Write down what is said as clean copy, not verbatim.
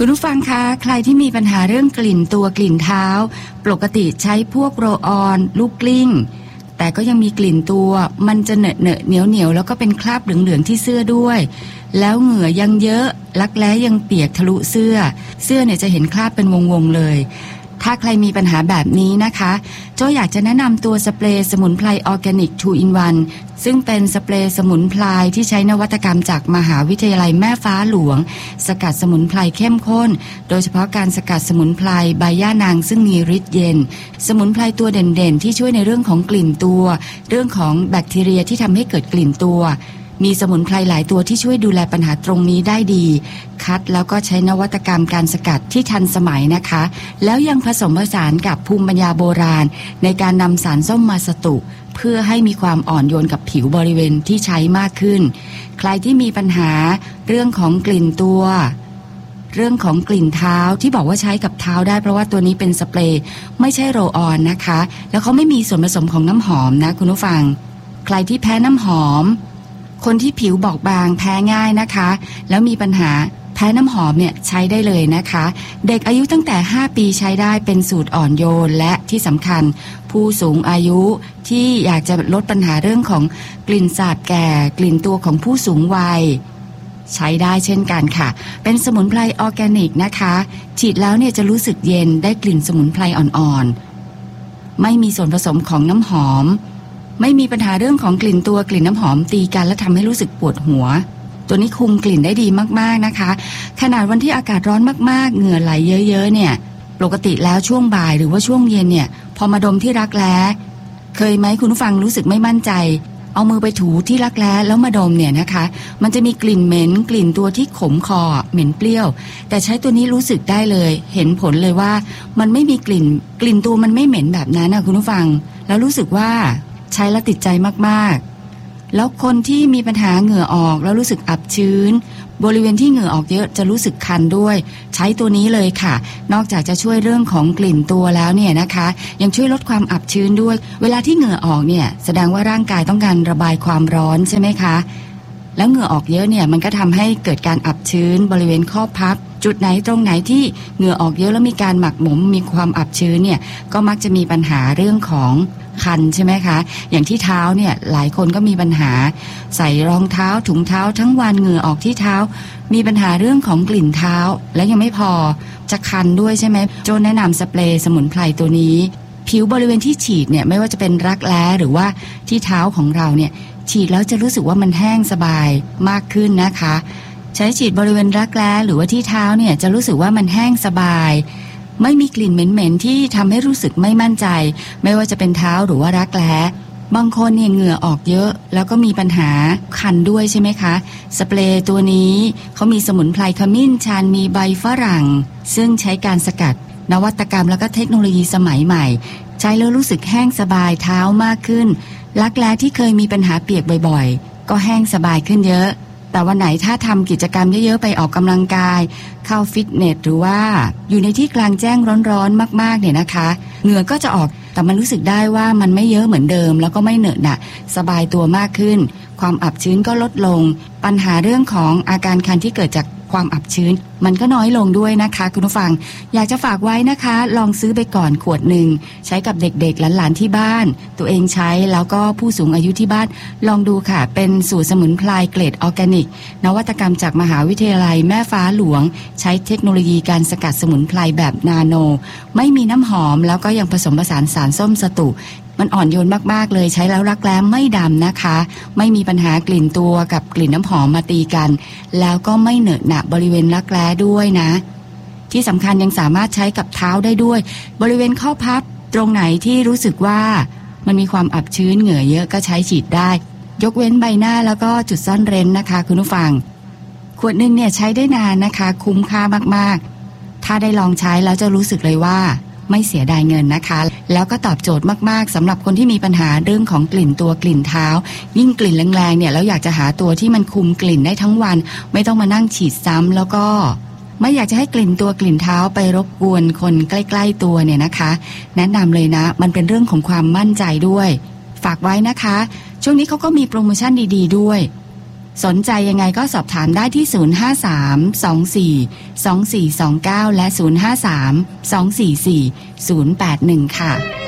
คุณผู้ฟังคะใครที่มีปัญหาเรื่องกลิ่นตัวกลิ่นเท้าปกติใช้พวกโรลออนลูกกลิ้งแต่ก็ยังมีกลิ่นตัวมันจะเหนอะเหนียวแล้วก็เป็นคราบเหลืองๆที่เสื้อด้วยแล้วเหงื่อยังเยอะรักแร้ยังเปียกทะลุเสื้อเนี่ยจะเห็นคราบเป็นวงๆเลยถ้าใครมีปัญหาแบบนี้นะคะโจ้อยากจะแนะนำตัวสเปรย์สมุนไพรออร์แกนิก 2 in 1ซึ่งเป็นสเปรย์สมุนไพรที่ใช้นวัตกรรมจากมหาวิทยาลัยแม่ฟ้าหลวงสกัดสมุนไพรเข้มข้นโดยเฉพาะการสกัดสมุนไพรใบย่านางซึ่งมีฤทธิ์เย็นสมุนไพรตัวเด่นๆที่ช่วยในเรื่องของกลิ่นตัวเรื่องของแบคทีเรียที่ทำให้เกิดกลิ่นตัวมีสมุนไพรหลายตัวที่ช่วยดูแลปัญหาตรงนี้ได้ดีคัดแล้วก็ใช้นวัตกรรมการสกัดที่ทันสมัยนะคะแล้วยังผสมผสานกับภูมิปัญญาโบราณในการนำสารส้มมาสตุเพื่อให้มีความอ่อนโยนกับผิวบริเวณที่ใช้มากขึ้นใครที่มีปัญหาเรื่องของกลิ่นตัวเรื่องของกลิ่นเท้าที่บอกว่าใช้กับเท้าได้เพราะว่าตัวนี้เป็นสเปรย์ไม่ใช่โรลออนนะคะแล้วเขาไม่มีส่วนผสมของน้ำหอมนะคุณผู้ฟังใครที่แพ้น้ำหอมคนที่ผิวบอบบางแพ้ง่ายนะคะแล้วมีปัญหาแพ้น้ำหอมเนี่ยใช้ได้เลยนะคะเด็กอายุตั้งแต่5ปีใช้ได้เป็นสูตรอ่อนโยนและที่สำคัญผู้สูงอายุที่อยากจะลดปัญหาเรื่องของกลิ่นสาบแก่กลิ่นตัวของผู้สูงวัยใช้ได้เช่นกันค่ะเป็นสมุนไพรออร์แกนิกนะคะฉีดแล้วเนี่ยจะรู้สึกเย็นได้กลิ่นสมุนไพรอ่อนๆไม่มีส่วนผสมของน้ำหอมไม่มีปัญหาเรื่องของกลิ่นตัวกลิ่นน้ำหอมตีกันและทำให้รู้สึกปวดหัวตัวนี้คุมกลิ่นได้ดีมากๆนะคะขนาดวันที่อากาศร้อนมากๆเหงื่อไหลเยอะๆเนี่ยปกติแล้วช่วงบ่ายหรือว่าช่วงเย็นเนี่ยพอมาดมที่รักแร้เคยไหมคุณผู้ฟังรู้สึกไม่มั่นใจเอามือไปถูที่รักแร้แล้วมาดมเนี่ยนะคะมันจะมีกลิ่นเหม็นกลิ่นตัวที่ขมคอเหม็นเปรี้ยวแต่ใช้ตัวนี้รู้สึกได้เลยเห็นผลเลยว่ามันไม่มีกลิ่นตัวมันไม่เหม็นแบบนั้นนะคุณผู้ฟังแล้วรู้สึกว่าใช้แล้วติดใจมากๆแล้วคนที่มีปัญหาเหงื่อออกแล้วรู้สึกอับชื้นบริเวณที่เหงื่อออกเยอะจะรู้สึกคันด้วยใช้ตัวนี้เลยค่ะนอกจากจะช่วยเรื่องของกลิ่นตัวแล้วเนี่ยนะคะยังช่วยลดความอับชื้นด้วยเวลาที่เหงื่อออกเนี่ยแสดงว่าร่างกายต้องการระบายความร้อนใช่ไหมคะแล้วเหงื่อออกเยอะเนี่ยมันก็ทำให้เกิดการอับชื้นบริเวณข้อพับจุดไหนตรงไหนที่เหงื่อออกเยอะแล้วมีการหมักหมมมีความอับชื้นเนี่ยก็มักจะมีปัญหาเรื่องของคันใช่ไหมคะอย่างที่เท้าเนี่ยหลายคนก็มีปัญหาใส่รองเท้าถุงเท้าทั้งวันเหงื่อออกที่เท้ามีปัญหาเรื่องของกลิ่นเท้าและยังไม่พอจะคันด้วยใช่ไหมโจแนะนำสเปรย์สมุนไพรตัวนี้ผิวบริเวณที่ฉีดเนี่ยไม่ว่าจะเป็นรักแร้หรือว่าที่เท้าของเราเนี่ยฉีดแล้วจะรู้สึกว่ามันแห้งสบายมากขึ้นนะคะใช้ฉีดบริเวณรักแร้หรือว่าที่เท้าเนี่ยจะรู้สึกว่ามันแห้งสบายไม่มีกลิ่นเหม็นๆที่ทำให้รู้สึกไม่มั่นใจไม่ว่าจะเป็นเท้าหรือว่ารักแร้บางคนเนี่ยเหงื่อออกเยอะแล้วก็มีปัญหาคันด้วยใช่ไหมคะสเปรย์ตัวนี้เขามีสมุนไพรขมิ้นชันมีใบฝรั่งซึ่งใช้การสกัดนวัตกรรมแล้วก็เทคโนโลยีสมัยใหม่ใช้แล้วรู้สึกแห้งสบายเท้ามากขึ้นรักแร้ที่เคยมีปัญหาเปียกบ่อยๆก็แห้งสบายขึ้นเยอะแต่วันไหนถ้าทำกิจกรรมเยอะๆไปออกกำลังกายเข้าฟิตเนสหรือว่าอยู่ในที่กลางแจ้งร้อนๆมากๆเนี่ยนะคะเหงื่อก็จะออกแต่มันรู้สึกได้ว่ามันไม่เยอะเหมือนเดิมแล้วก็ไม่เหนอะหนะสบายตัวมากขึ้นความอับชื้นก็ลดลงปัญหาเรื่องของอาการคันที่เกิดจากความอับชื้นมันก็น้อยลงด้วยนะคะคุณผู้ฟังอยากจะฝากไว้นะคะลองซื้อไปก่อนขวดหนึ่งใช้กับเด็กๆหลานๆที่บ้านตัวเองใช้แล้วก็ผู้สูงอายุที่บ้านลองดูค่ะเป็นสูตรสมุนไพรเกรดออร์แกนิกนวัตกรรมจากมหาวิทยาลัยแม่ฟ้าหลวงใช้เทคโนโลยีการสกัดสมุนไพรแบบนาโนไม่มีน้ำหอมแล้วก็ยังผสมผสานสารส้มสตุมันอ่อนโยนมากๆเลยใช้แล้วรักแร้ไม่ดำนะคะไม่มีปัญหากลิ่นตัวกับกลิ่นน้ำหอมมาตีกันแล้วก็ไม่เหนอะหนะบริเวณรักแร้ด้วยนะที่สำคัญยังสามารถใช้กับเท้าได้ด้วยบริเวณข้อพับตรงไหนที่รู้สึกว่ามันมีความอับชื้นเหงื่อเยอะก็ใช้ฉีดได้ยกเว้นใบหน้าแล้วก็จุดซ่อนเร้นนะคะคุณผู้ฟังขวดนึงเนี่ยใช้ได้นานนะคะคุ้มค่ามากๆถ้าได้ลองใช้แล้วจะรู้สึกเลยว่าไม่เสียดายเงินนะคะแล้วก็ตอบโจทย์มากๆสำหรับคนที่มีปัญหาเรื่องของกลิ่นตัวกลิ่นเท้ายิ่งกลิ่นแรงๆเนี่ยแล้วอยากจะหาตัวที่มันคุมกลิ่นได้ทั้งวันไม่ต้องมานั่งฉีดซ้ำแล้วก็ไม่อยากจะให้กลิ่นตัวกลิ่นเท้าไปรบกวนคนใกล้ๆตัวเนี่ยนะคะแนะนำเลยนะมันเป็นเรื่องของความมั่นใจด้วยฝากไว้นะคะช่วงนี้เขาก็มีโปรโมชั่นดีๆด้วยสนใจยังไงก็สอบถามได้ที่053 24 2429และ053 244 081ค่ะ